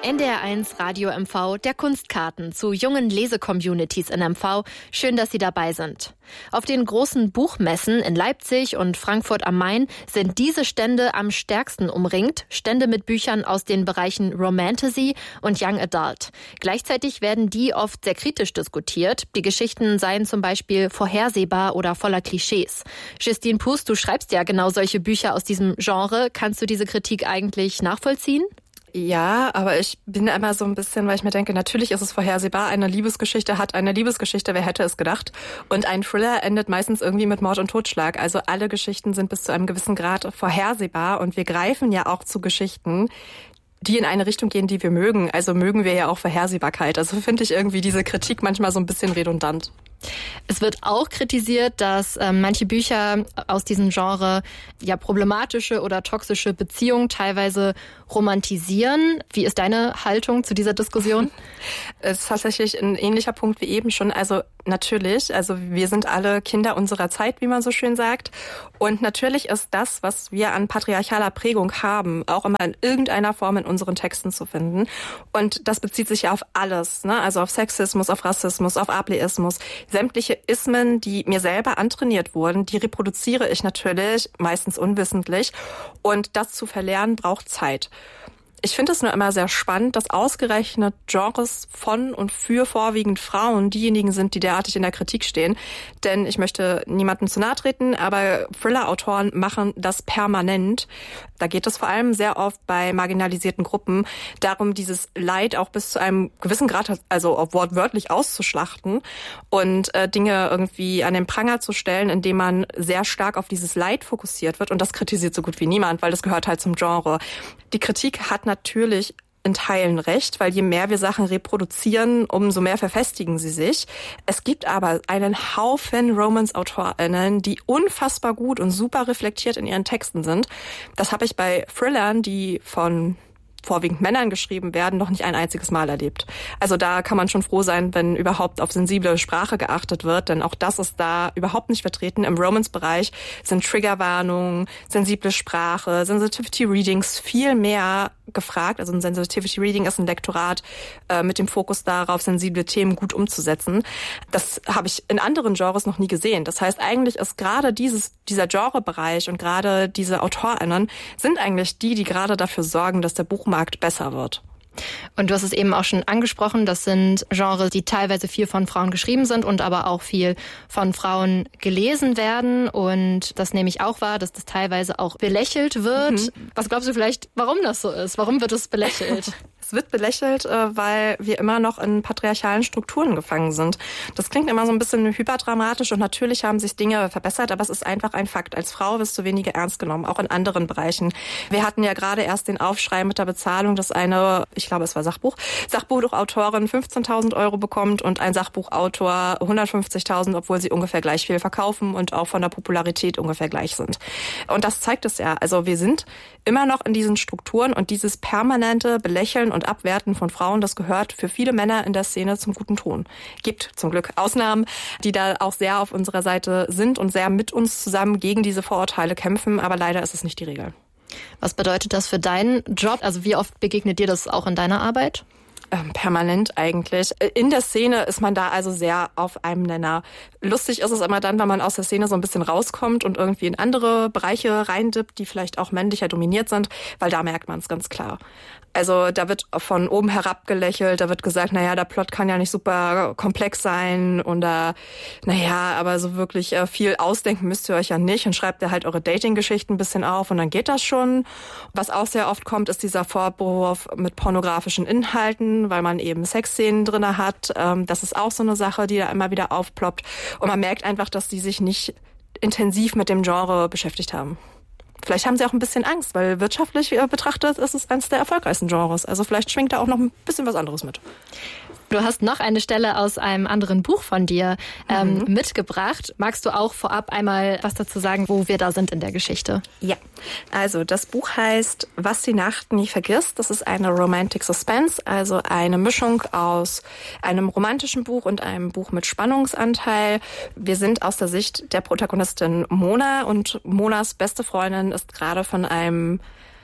NDR1 Radio MV, der Kunstkarten zu jungen Lese-Communities in MV. Schön, dass Sie dabei sind. Auf den großen Buchmessen in Leipzig und Frankfurt am Main sind diese Stände am stärksten umringt. Stände mit Büchern aus den Bereichen Romantasy und Young Adult. Gleichzeitig werden die oft sehr kritisch diskutiert. Die Geschichten seien zum Beispiel vorhersehbar oder voller Klischees. Justine Pus, du schreibst ja genau solche Bücher aus diesem Genre. Kannst du diese Kritik eigentlich nachvollziehen? Ja, aber ich bin immer so ein bisschen, weil ich mir denke, natürlich ist es vorhersehbar. Eine Liebesgeschichte hat eine Liebesgeschichte, wer hätte es gedacht? Und ein Thriller endet meistens irgendwie mit Mord und Totschlag. Also alle Geschichten sind bis zu einem gewissen Grad vorhersehbar. Und wir greifen ja auch zu Geschichten, die in eine Richtung gehen, die wir mögen. Also mögen wir ja auch Vorhersehbarkeit. Also finde ich irgendwie diese Kritik manchmal so ein bisschen redundant. Es wird auch kritisiert, dass manche Bücher aus diesem Genre ja problematische oder toxische Beziehungen teilweise romantisieren. Wie ist deine Haltung zu dieser Diskussion? Es ist tatsächlich ein ähnlicher Punkt wie eben schon. Also natürlich, also wir sind alle Kinder unserer Zeit, wie man so schön sagt. Und natürlich ist das, was wir an patriarchaler Prägung haben, auch immer in irgendeiner Form in unseren Texten zu finden. Und das bezieht sich ja auf alles, ne? Also auf Sexismus, auf Rassismus, auf Ableismus. Sämtliche Ismen, die mir selber antrainiert wurden, die reproduziere ich natürlich, meistens unwissentlich. Und das zu verlernen braucht Zeit. Ich finde es nur immer sehr spannend, dass ausgerechnet Genres von und für vorwiegend Frauen diejenigen sind, die derartig in der Kritik stehen. Denn ich möchte niemandem zu nahe treten, aber Thriller-Autoren machen das permanent. Da geht es vor allem sehr oft bei marginalisierten Gruppen darum, dieses Leid auch bis zu einem gewissen Grad, also auch wortwörtlich auszuschlachten und Dinge irgendwie an den Pranger zu stellen, indem man sehr stark auf dieses Leid fokussiert wird. Und das kritisiert so gut wie niemand, weil das gehört halt zum Genre. Die Kritik hat natürlich in Teilen recht, weil je mehr wir Sachen reproduzieren, umso mehr verfestigen sie sich. Es gibt aber einen Haufen Romance-AutorInnen, die unfassbar gut und super reflektiert in ihren Texten sind. Das habe ich bei Thrillern, die von vorwiegend Männern geschrieben werden, noch nicht ein einziges Mal erlebt. Also da kann man schon froh sein, wenn überhaupt auf sensible Sprache geachtet wird, denn auch das ist da überhaupt nicht vertreten. Im Romance-Bereich sind Triggerwarnungen, sensible Sprache, Sensitivity Readings viel mehr gefragt. Also ein Sensitivity Reading ist ein Lektorat mit dem Fokus darauf, sensible Themen gut umzusetzen. Das habe ich in anderen Genres noch nie gesehen. Das heißt, eigentlich ist gerade dieser Genrebereich und gerade diese AutorInnen sind eigentlich die gerade dafür sorgen, dass der Buchmarkt besser wird. Und du hast es eben auch schon angesprochen, das sind Genres, die teilweise viel von Frauen geschrieben sind und aber auch viel von Frauen gelesen werden. Und das nehme ich auch wahr, dass das teilweise auch belächelt wird. Was glaubst du vielleicht, warum das so ist? Warum wird es belächelt? Es wird belächelt, weil wir immer noch in patriarchalen Strukturen gefangen sind. Das klingt immer so ein bisschen hyperdramatisch und natürlich haben sich Dinge verbessert, aber es ist einfach ein Fakt. Als Frau wirst du weniger ernst genommen, auch in anderen Bereichen. Wir hatten ja gerade erst den Aufschrei mit der Bezahlung, dass eine, ich glaube es war Sachbuchautorin 15.000 € bekommt und ein Sachbuchautor 150.000, obwohl sie ungefähr gleich viel verkaufen und auch von der Popularität ungefähr gleich sind. Und das zeigt es ja. Also wir sind immer noch in diesen Strukturen und dieses permanente Belächeln und Abwerten von Frauen, das gehört für viele Männer in der Szene zum guten Ton. Gibt zum Glück Ausnahmen, die da auch sehr auf unserer Seite sind und sehr mit uns zusammen gegen diese Vorurteile kämpfen, aber leider ist es nicht die Regel. Was bedeutet das für deinen Job? Also wie oft begegnet dir das auch in deiner Arbeit? Permanent eigentlich. In der Szene ist man da also sehr auf einem Nenner. Lustig ist es immer dann, wenn man aus der Szene so ein bisschen rauskommt und irgendwie in andere Bereiche reindippt, die vielleicht auch männlicher dominiert sind, weil da merkt man es ganz klar. Also da wird von oben herab gelächelt, da wird gesagt, naja, der Plot kann ja nicht super komplex sein oder naja, aber so wirklich viel ausdenken müsst ihr euch ja nicht und schreibt ihr halt eure Dating-Geschichten ein bisschen auf und dann geht das schon. Was auch sehr oft kommt, ist dieser Vorwurf mit pornografischen Inhalten, weil man eben Sexszenen drinne hat. Das ist auch so eine Sache, die da immer wieder aufploppt und man merkt einfach, dass die sich nicht intensiv mit dem Genre beschäftigt haben. Vielleicht haben sie auch ein bisschen Angst, weil wirtschaftlich betrachtet ist es eines der erfolgreichsten Genres. Also vielleicht schwingt da auch noch ein bisschen was anderes mit. Du hast noch eine Stelle aus einem anderen Buch von dir mitgebracht. Magst du auch vorab einmal was dazu sagen, wo wir da sind in der Geschichte? Ja, also das Buch heißt Was die Nacht nie vergisst. Das ist eine Romantic Suspense, also eine Mischung aus einem romantischen Buch und einem Buch mit Spannungsanteil. Wir sind aus der Sicht der Protagonistin Mona und Monas beste Freundin ist gerade von einem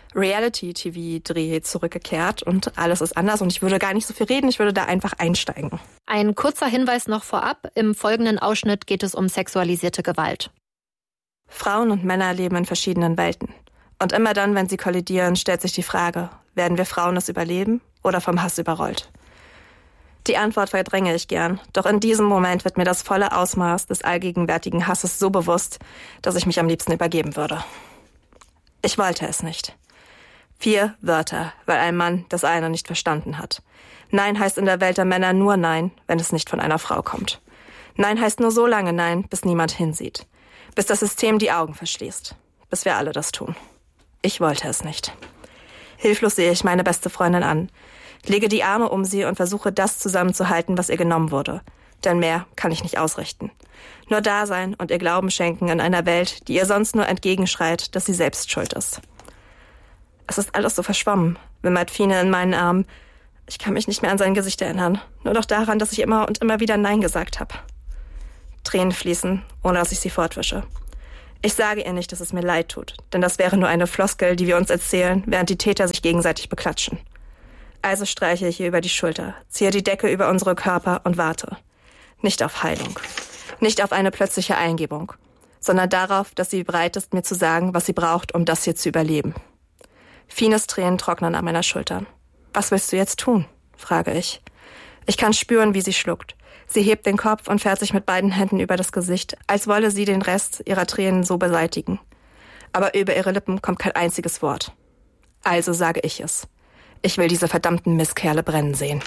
Reality-TV-Dreh zurückgekehrt und alles ist anders und ich würde gar nicht so viel reden, ich würde da einfach einsteigen. Ein kurzer Hinweis noch vorab. Im folgenden Ausschnitt geht es um sexualisierte Gewalt. Frauen und Männer leben in verschiedenen Welten. Und immer dann, wenn sie kollidieren, stellt sich die Frage, werden wir Frauen es überleben oder vom Hass überrollt? Die Antwort verdränge ich gern, doch in diesem Moment wird mir das volle Ausmaß des allgegenwärtigen Hasses so bewusst, dass ich mich am liebsten übergeben würde. Ich wollte es nicht. 4 Wörter, weil ein Mann das eine nicht verstanden hat. Nein heißt in der Welt der Männer nur Nein, wenn es nicht von einer Frau kommt. Nein heißt nur so lange Nein, bis niemand hinsieht. Bis das System die Augen verschließt. Bis wir alle das tun. Ich wollte es nicht. Hilflos sehe ich meine beste Freundin an. Lege die Arme um sie und versuche, das zusammenzuhalten, was ihr genommen wurde. Denn mehr kann ich nicht ausrichten. Nur da sein und ihr Glauben schenken in einer Welt, die ihr sonst nur entgegenschreit, dass sie selbst schuld ist. Es ist alles so verschwommen, wimmert Fine in meinen Armen. Ich kann mich nicht mehr an sein Gesicht erinnern, nur noch daran, dass ich immer und immer wieder Nein gesagt habe. Tränen fließen, ohne dass ich sie fortwische. Ich sage ihr nicht, dass es mir leid tut, denn das wäre nur eine Floskel, die wir uns erzählen, während die Täter sich gegenseitig beklatschen. Also streiche ich ihr über die Schulter, ziehe die Decke über unsere Körper und warte. Nicht auf Heilung, nicht auf eine plötzliche Eingebung, sondern darauf, dass sie bereit ist, mir zu sagen, was sie braucht, um das hier zu überleben. Fines Tränen trocknen an meiner Schulter. Was willst du jetzt tun? Frage ich. Ich kann spüren, wie sie schluckt. Sie hebt den Kopf und fährt sich mit beiden Händen über das Gesicht, als wolle sie den Rest ihrer Tränen so beseitigen. Aber über ihre Lippen kommt kein einziges Wort. Also sage ich es. Ich will diese verdammten Misskerle brennen sehen.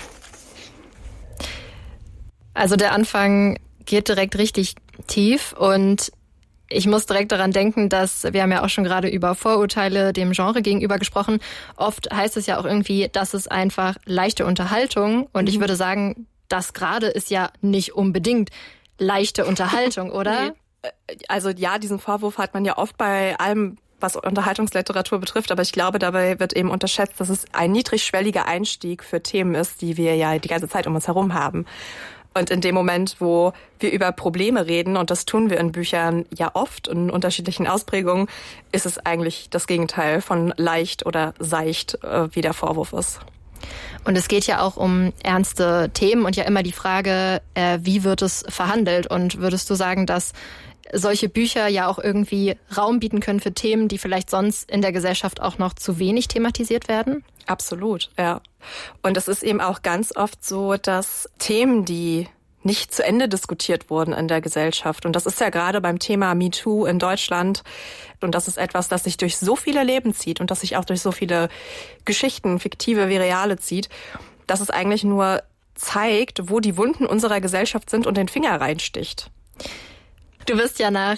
Also der Anfang geht direkt richtig tief und ich muss direkt daran denken, dass, wir haben ja auch schon gerade über Vorurteile dem Genre gegenüber gesprochen, oft heißt es ja auch irgendwie, das ist einfach leichte Unterhaltung und ich würde sagen, das gerade ist ja nicht unbedingt leichte Unterhaltung, oder? Nee. Also ja, diesen Vorwurf hat man ja oft bei allem, was Unterhaltungsliteratur betrifft, aber ich glaube, dabei wird eben unterschätzt, dass es ein niedrigschwelliger Einstieg für Themen ist, die wir ja die ganze Zeit um uns herum haben. Und in dem Moment, wo wir über Probleme reden, und das tun wir in Büchern ja oft in unterschiedlichen Ausprägungen, ist es eigentlich das Gegenteil von leicht oder seicht, wie der Vorwurf ist. Und es geht ja auch um ernste Themen und ja immer die Frage, wie wird es verhandelt? Und würdest du sagen, dass solche Bücher ja auch irgendwie Raum bieten können für Themen, die vielleicht sonst in der Gesellschaft auch noch zu wenig thematisiert werden? Absolut, ja. Und es ist eben auch ganz oft so, dass Themen, die nicht zu Ende diskutiert wurden in der Gesellschaft, und das ist ja gerade beim Thema MeToo in Deutschland, und das ist etwas, das sich durch so viele Leben zieht und das sich auch durch so viele Geschichten, fiktive wie reale zieht, dass es eigentlich nur zeigt, wo die Wunden unserer Gesellschaft sind und den Finger reinsticht. Du wirst ja nach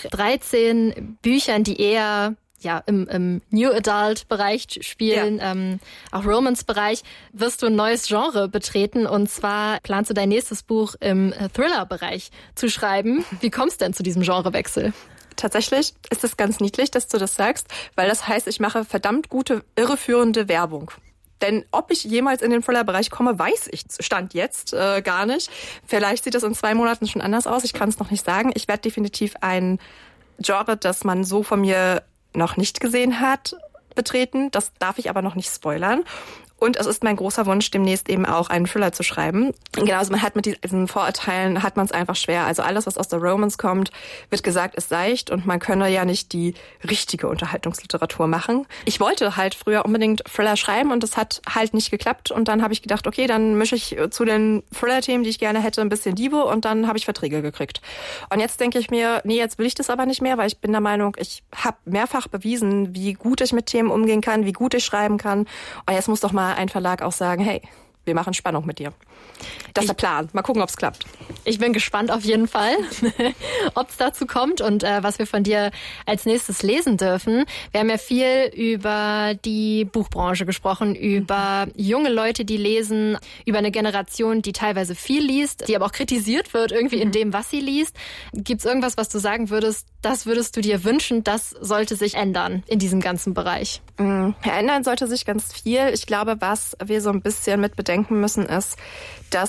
13 Büchern, die eher im New Adult-Bereich spielen, auch Romance-Bereich, wirst du ein neues Genre betreten. Und zwar planst du dein nächstes Buch im Thriller-Bereich zu schreiben. Wie kommst du denn zu diesem Genrewechsel? Tatsächlich ist es ganz niedlich, dass du das sagst, weil das heißt, ich mache verdammt gute, irreführende Werbung. Denn ob ich jemals in den Thriller-Bereich komme, weiß ich Stand jetzt gar nicht. Vielleicht sieht es in 2 Monaten schon anders aus, ich kann es noch nicht sagen. Ich werde definitiv ein Genre, das man so von mir noch nicht gesehen hat, betreten. Das darf ich aber noch nicht spoilern. Und es ist mein großer Wunsch, demnächst eben auch einen Thriller zu schreiben. Genau, also man hat mit diesen Vorurteilen, hat man es einfach schwer. Also alles, was aus der Romance kommt, wird gesagt, ist seicht und man könne ja nicht die richtige Unterhaltungsliteratur machen. Ich wollte halt früher unbedingt Thriller schreiben und das hat halt nicht geklappt. Und dann habe ich gedacht, okay, dann mische ich zu den Thriller-Themen, die ich gerne hätte, ein bisschen Liebe und dann habe ich Verträge gekriegt. Und jetzt denke ich mir, nee, jetzt will ich das aber nicht mehr, weil ich bin der Meinung, ich habe mehrfach bewiesen, wie gut ich mit Themen umgehen kann, wie gut ich schreiben kann. Und jetzt muss doch mal ein Verlag auch sagen, hey, wir machen Spannung mit dir. Das ist der Plan. Mal gucken, ob es klappt. Ich bin gespannt auf jeden Fall, ob es dazu kommt und was wir von dir als nächstes lesen dürfen. Wir haben ja viel über die Buchbranche gesprochen, über junge Leute, die lesen, über eine Generation, die teilweise viel liest, die aber auch kritisiert wird irgendwie in dem, was sie liest. Gibt es irgendwas, was du sagen würdest, das würdest du dir wünschen, das sollte sich ändern in diesem ganzen Bereich? Ändern sollte sich ganz viel. Ich glaube, was wir so ein bisschen mit bedenken müssen, ist, dass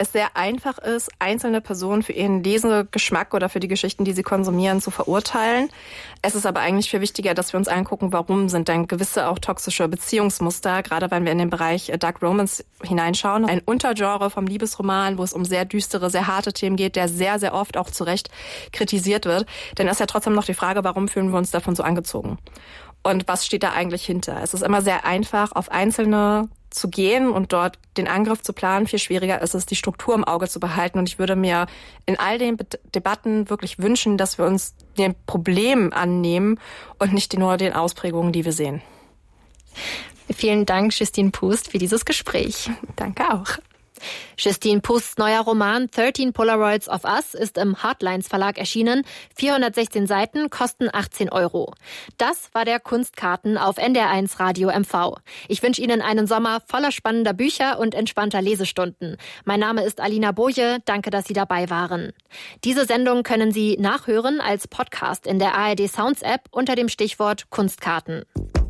es sehr einfach ist, einzelne Personen für ihren Lesegeschmack oder für die Geschichten, die sie konsumieren, zu verurteilen. Es ist aber eigentlich viel wichtiger, dass wir uns angucken, warum sind dann gewisse auch toxische Beziehungsmuster, gerade wenn wir in den Bereich Dark Romance hineinschauen. Ein Untergenre vom Liebesroman, wo es um sehr düstere, sehr harte Themen geht, der sehr, sehr oft auch zu Recht kritisiert wird. Denn es ist ja trotzdem noch die Frage, warum fühlen wir uns davon so angezogen? Und was steht da eigentlich hinter? Es ist immer sehr einfach, auf Einzelne zu gehen und dort den Angriff zu planen. Viel schwieriger ist es, die Struktur im Auge zu behalten. Und ich würde mir in all den Debatten wirklich wünschen, dass wir uns den Problemen annehmen und nicht nur den Ausprägungen, die wir sehen. Vielen Dank, Justine Pust, für dieses Gespräch. Danke auch. Justine Pusts neuer Roman 13 Polaroids of Us ist im Hardlines Verlag erschienen. 416 Seiten, kosten 18 €. Das war der Kunstkarten auf NDR1 Radio MV. Ich wünsche Ihnen einen Sommer voller spannender Bücher und entspannter Lesestunden. Mein Name ist Alina Boje. Danke, dass Sie dabei waren. Diese Sendung können Sie nachhören als Podcast in der ARD Sounds App unter dem Stichwort Kunstkarten.